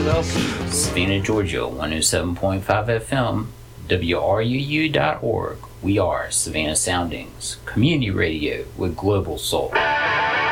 Savannah, Georgia, 107.5 FM, WRUU.org. We are Savannah Soundings, community radio with global soul.